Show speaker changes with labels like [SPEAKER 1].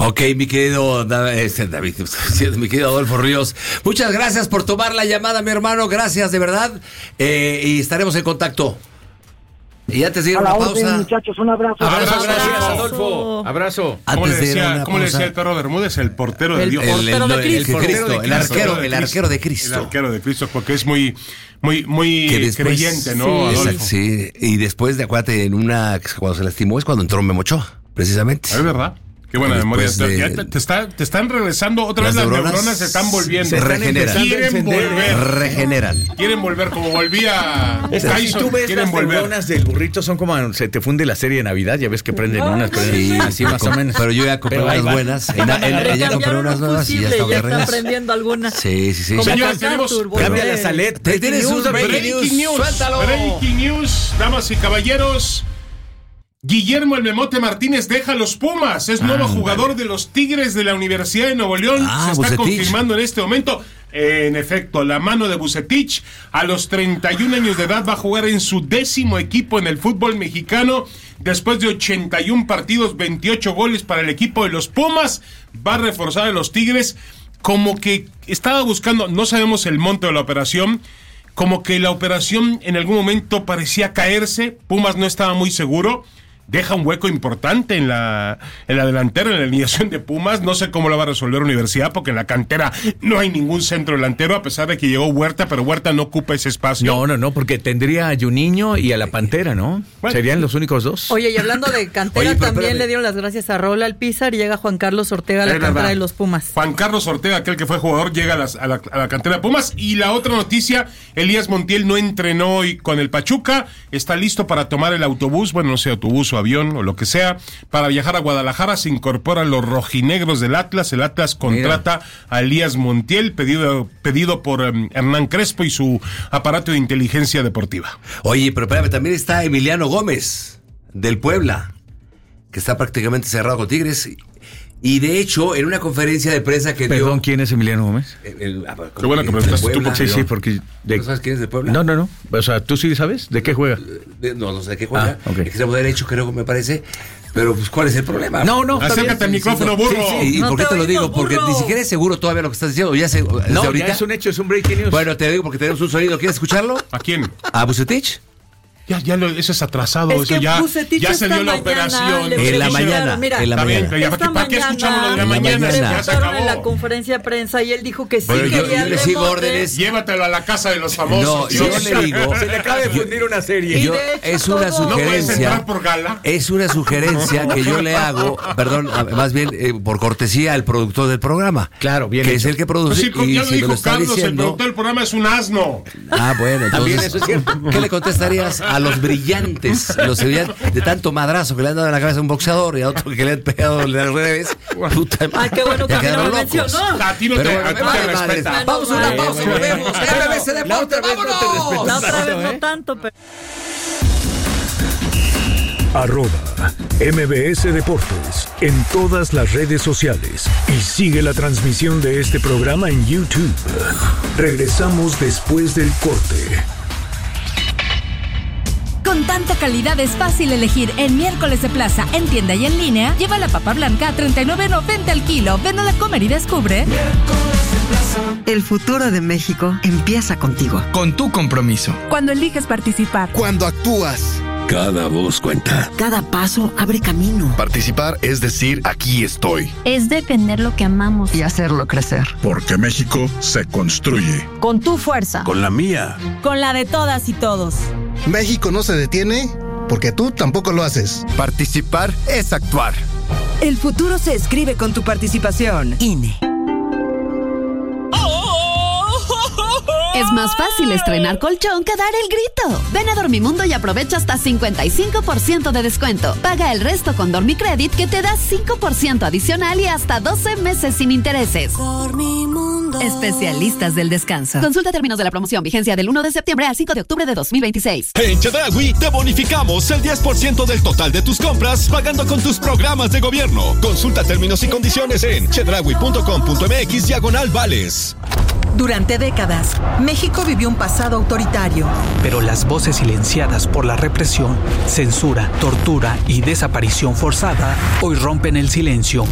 [SPEAKER 1] Ok, mi querido David, mi querido Adolfo Ríos, muchas gracias por tomar la llamada, mi hermano, gracias de verdad, y estaremos en contacto. Y antes de ir a una pausa,
[SPEAKER 2] muchachos, un abrazo.
[SPEAKER 3] Gracias, Adolfo. Abrazo.
[SPEAKER 4] ¿Cómo le decía el perro Bermúdez? El portero de Dios.
[SPEAKER 1] El arquero de Cristo.
[SPEAKER 4] El arquero de Cristo, porque es muy creyente, ¿no, Adolfo?
[SPEAKER 1] Sí, y después, acuérdate, cuando se lastimó es cuando entró Memo Ochoa, precisamente.
[SPEAKER 4] Es verdad. Qué buena memoria. Te están regresando otra vez, las neuronas se están volviendo.
[SPEAKER 1] Regeneran.
[SPEAKER 4] Quieren volver como volvía Tyson.
[SPEAKER 3] Si tú ves las neuronas del burrito, son como se te funde la serie de Navidad, ya ves que prenden unas,
[SPEAKER 1] sí, así más o menos. Pero yo ya compré unas buenas. Ella compró unas nuevas y ya está
[SPEAKER 5] aprendiendo algunas.
[SPEAKER 1] Sí.
[SPEAKER 4] Señores, tenemos...
[SPEAKER 3] Cambia la saleta.
[SPEAKER 4] Breaking news. Suéltalo. Breaking news, damas y caballeros. Guillermo El Memote Martínez deja los Pumas, es nuevo jugador de los Tigres de la Universidad de Nuevo León, se está
[SPEAKER 1] Vucetich
[SPEAKER 4] confirmando en este momento. En efecto, la mano de Vucetich, a los 31 años de edad va a jugar en su 10º equipo en el fútbol mexicano, después de 81 partidos, 28 goles para el equipo de los Pumas, va a reforzar a los Tigres, como que estaba buscando, no sabemos el monto de la operación, como que la operación en algún momento parecía caerse, Pumas no estaba muy seguro, deja un hueco importante en la delantera, en la alineación de Pumas. No sé cómo lo va a resolver Universidad, porque en la cantera no hay ningún centro delantero, a pesar de que llegó Huerta, pero Huerta no ocupa ese espacio.
[SPEAKER 3] No, porque tendría a Juninho y a la Pantera, ¿no? Bueno, serían los únicos dos.
[SPEAKER 5] Oye, y hablando de cantera, también le dieron las gracias a Raúl Alpizar y llega Juan Carlos Ortega a la cantera de los Pumas.
[SPEAKER 4] Juan Carlos Ortega, aquel que fue jugador, llega a la cantera de Pumas. Y la otra noticia, Elías Montiel no entrenó hoy con el Pachuca, está listo para tomar el autobús, bueno, no sé, autobús o avión o lo que sea, para viajar a Guadalajara. Se incorporan los rojinegros del Atlas. El Atlas contrata a Elías Montiel, pedido por Hernán Crespo y su aparato de inteligencia deportiva.
[SPEAKER 1] Oye, pero espérame, también está Emiliano Gómez, del Puebla, que está prácticamente cerrado con Tigres. Y de hecho, en una conferencia de prensa que
[SPEAKER 3] Perdón, ¿quién es Emiliano Gómez?
[SPEAKER 4] Qué bueno que preguntaste tú, porque
[SPEAKER 3] sí, porque...
[SPEAKER 1] ¿No sabes quién es de Puebla?
[SPEAKER 3] No. O sea, ¿tú sí sabes de qué juega?
[SPEAKER 1] No sé de qué juega.
[SPEAKER 3] Okay.
[SPEAKER 1] Extremo derecho, creo que me parece. Pero, pues, ¿cuál es el problema?
[SPEAKER 3] No.
[SPEAKER 4] Acércate al micrófono, burro.
[SPEAKER 1] Sí. ¿Y por qué te lo digo? Porque ni siquiera es seguro todavía lo que estás diciendo. Ya ahorita.
[SPEAKER 3] Ya es un hecho, es un breaking news.
[SPEAKER 1] Bueno, te digo porque tenemos un sonido. ¿Quieres escucharlo?
[SPEAKER 4] ¿A quién?
[SPEAKER 1] ¿A Vucetich?
[SPEAKER 4] Eso es atrasado,
[SPEAKER 5] es
[SPEAKER 4] eso ya
[SPEAKER 5] se
[SPEAKER 4] dio la operación.
[SPEAKER 1] En la mañana.
[SPEAKER 5] Mira,
[SPEAKER 1] en la mañana.
[SPEAKER 4] ¿Para qué escuchamos lo de la mañana?
[SPEAKER 5] Ya se acabó. En la conferencia de prensa y él dijo que sí quería
[SPEAKER 1] yo le sigo órdenes.
[SPEAKER 4] Llévatelo a la casa de los famosos.
[SPEAKER 1] No, yo le digo.
[SPEAKER 3] Se le acaba de fundir una serie.
[SPEAKER 1] Es una sugerencia.
[SPEAKER 4] ¿No puedes entrar por gala?
[SPEAKER 1] Es una sugerencia que yo le hago, perdón, más bien por cortesía al productor del programa.
[SPEAKER 3] Claro, bien.
[SPEAKER 1] Que es el que produce.
[SPEAKER 4] Pues sí, ya lo dijo Carlos, el productor del programa es un asno.
[SPEAKER 1] Bueno, entonces,
[SPEAKER 3] eso es cierto.
[SPEAKER 1] ¿Qué le contestarías a los brillantes? De tanto madrazo que le han dado en la cabeza a un boxeador y a otro que le han pegado al revés. Puta madre.
[SPEAKER 5] Ay, qué bueno que
[SPEAKER 1] quedaron
[SPEAKER 5] lo
[SPEAKER 1] locos.
[SPEAKER 5] mencionó.
[SPEAKER 4] A ti no te respeta.
[SPEAKER 1] Vamos a una pausa y volvemos. MBS Deportes,
[SPEAKER 3] la otra vez
[SPEAKER 5] no tanto, pero...
[SPEAKER 6] @MBS Deportes en todas las redes sociales y sigue la transmisión de este programa en YouTube. Regresamos después del corte.
[SPEAKER 7] Con tanta calidad es fácil elegir. En Miércoles de Plaza, en tienda y en línea, lleva la papa blanca a $39.90 al kilo. Ven a la Comer y descubre.
[SPEAKER 8] El futuro de México empieza contigo.
[SPEAKER 9] Con tu compromiso.
[SPEAKER 7] Cuando eliges participar.
[SPEAKER 9] Cuando actúas.
[SPEAKER 10] Cada voz cuenta.
[SPEAKER 8] Cada paso abre camino.
[SPEAKER 10] Participar es decir, aquí estoy.
[SPEAKER 11] Es defender lo que amamos.
[SPEAKER 8] Y hacerlo crecer.
[SPEAKER 10] Porque México se construye.
[SPEAKER 11] Con tu fuerza.
[SPEAKER 10] Con la mía.
[SPEAKER 11] Con la de todas y todos.
[SPEAKER 12] México no se detiene porque tú tampoco lo haces.
[SPEAKER 9] Participar es actuar.
[SPEAKER 8] El futuro se escribe con tu participación. INE.
[SPEAKER 7] Es más fácil estrenar colchón que dar el grito. Ven a Dormimundo y aprovecha hasta 55% de descuento. Paga el resto con Dormicredit, que te da 5% adicional y hasta 12 meses sin intereses. Dormimundo. Especialistas del descanso. Consulta términos de la promoción. Vigencia del 1 de septiembre al 5 de octubre de 2026.
[SPEAKER 13] En Chedraui te bonificamos el 10% del total de tus compras pagando con tus programas de gobierno. Consulta términos y condiciones en chedraui.com.mx/vales.
[SPEAKER 8] Durante décadas, México vivió un pasado autoritario.
[SPEAKER 14] Pero las voces silenciadas por la represión, censura, tortura y desaparición forzada hoy rompen el silencio